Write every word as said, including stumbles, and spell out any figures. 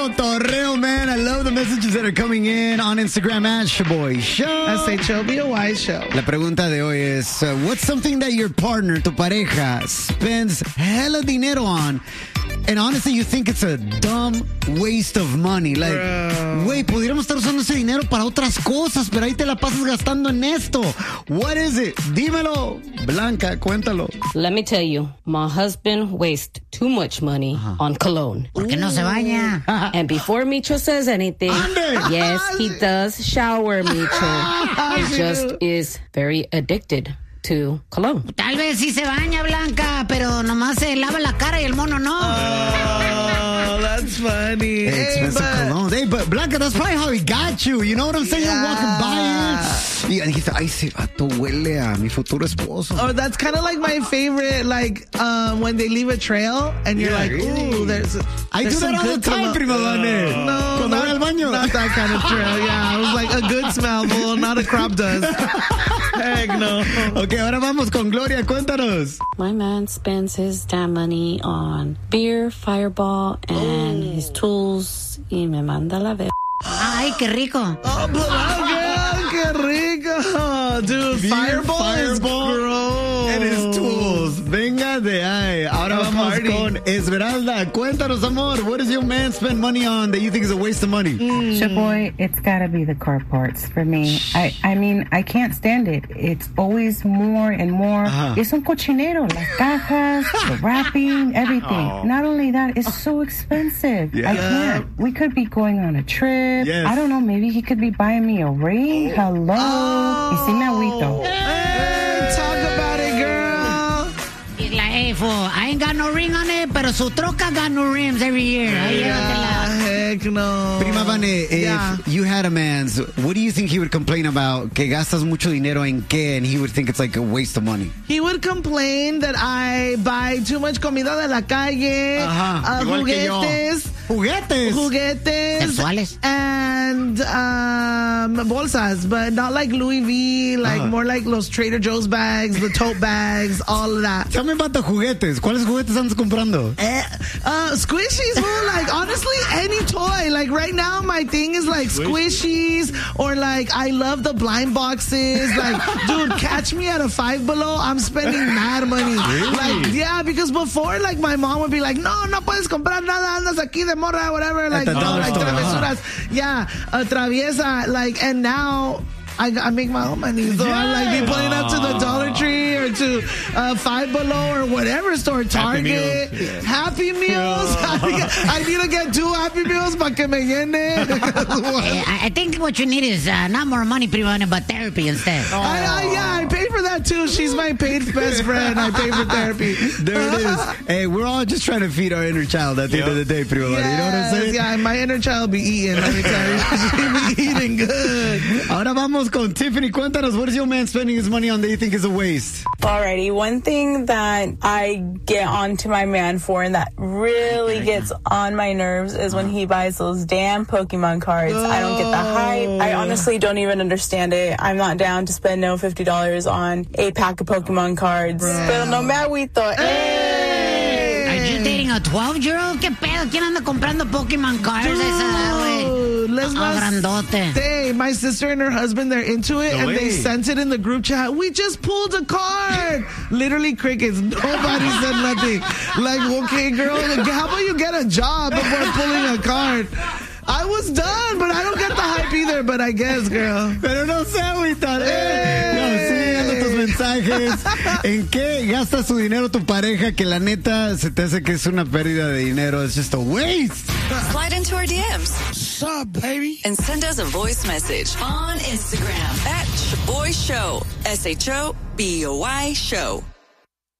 Torreo, man. I love the messages that are coming in on Instagram at Shaboy Show. S H O B O Y Show. La pregunta de hoy es, uh, what's something that your partner, tu pareja, spends hella dinero on, and honestly you think it's a dumb waste of money? Like, güey, pudiéramos estar usando ese dinero para otras cosas, pero ahí te la pasas gastando en esto. What is it? Dímelo. Blanca, cuéntalo. Let me tell you, my husband wastes too much money uh-huh. on cologne. Porque no se baña. And before Micho says anything, yes, he does shower, Micho. He just is very addicted to cologne. Tal vez sí se baña, Blanca, pero nomás se lava la cara y el mono no. Oh, that's funny. Hey, hey, expensive but, cologne. Hey, but Blanca, that's probably how he got you. You know what I'm saying? Yeah. You're walking by here. Y dijiste, ay, ese vato huele a mi futuro esposo. Oh, that's kind of like my favorite, like, um, when they leave a trail and you're yeah, like, really? ooh, there's I there's do that all the time, prima Vane. Uh, no, Cuando voy al baño. Not that kind of trail, yeah. It was like a good smell, well, not a crop dust. Heck no. Ok, ahora vamos con Gloria, cuéntanos. My man spends his damn money on beer, Fireball, and oh. his tools, y me manda la ver. Ay, qué rico. Oh, Blanca, qué rico. Dude, beer, Fireball, Fireball is gross. And his tools. Venga de ahí. Ahora A vamos party. con Esmeralda. Cuéntanos, amor. What does your man spend money on that you think is a waste of money? Mm. Shaboy, it's gotta be the car parts for me. I, I mean, I can't stand it. It's always more and more. Uh-huh. Es un cochinero. Las cajas, the wrapping, everything. Oh. Not only that, it's so expensive. Yeah. I can't. We could be going on a trip. Yes. I don't know. Maybe he could be buying me a ring. Hello. Oh. Y si me agüito. Hey, talk about it, girl. Like, hey, fool, I ain't got no ring on it, pero su troca got new rims every year. Yeah, heck no. Prima Vane, if yeah. you had a man's, what do you think he would complain about? Que gastas mucho dinero en qué, and he would think it's like a waste of money. He would complain that I buy too much comida de la calle, Ajá, uh, juguetes, juguetes, juguetes, sexuales, and um, bolsas, but not like Louis V, like uh-huh. more like los Trader Joe's bags, the tote bags, all of that. Tell me about the juguetes. ¿Cuáles juguetes andas comprando? Uh, uh, squishies, bro. Like, honestly, any toy. Like, right now, my thing is, like, squishies, or, like, I love the blind boxes. Like, dude, catch me at a Five Below, I'm spending mad money. Really? Like, yeah, because before, like, my mom would be like, no, no puedes comprar nada, andas aquí de morra, whatever. Like, At the oh, dollar like, store, travesuras. huh? Yeah, uh, traviesa. Like, and now... I, I make my own money, so yeah. I'm like be pulling up to the Dollar Tree or to uh, Five Below or whatever store, Target, Happy Meals. Happy Meals. I need to get two Happy Meals para que me llene. I think what you need is uh, not more money, prima, but therapy instead. Oh. I, I, yeah, I pay for that too. She's my paid best friend. I pay for therapy. There it is. Hey, we're all just trying to feed our inner child at the yep. end of the day, prima. Yes, you know what I'm saying? Yeah, my inner child be eating. Let me tell you, she be eating good. Ahora vamos con Tiffany. Cuéntanos, what is your man spending his money on that you think is a waste? Alrighty, one thing that I get onto my man for and that really gets on my nerves is when he buys those damn Pokemon cards. Oh. I don't get the hype. I honestly don't even understand it. I'm not down to spend no fifty dollars on a pack of Pokemon cards. Bro. Pero no me agüito. Hey! Are you dating a twelve-year-old? ¿Qué pedo? ¿Quién anda comprando Pokemon cards a esa edad, güey? Let's oh, grandote. Hey, my sister and her husband, they're into it, no and way. They sent it in the group chat. We just pulled a card. Literally crickets. Nobody said nothing. Like, okay, girl, how about you get a job before pulling a card? I was done, but I don't get the hype either, but I guess, girl. Pero no sé, ahorita. Eh. No, sigue llegando tus mensajes. ¿En qué gasta su dinero tu pareja que la neta se te hace que es una pérdida de dinero? It's just a waste. Slide into our D Ms. What's up, baby? And send us a voice message on Instagram at Shaboy Show. S H O B O Y Show.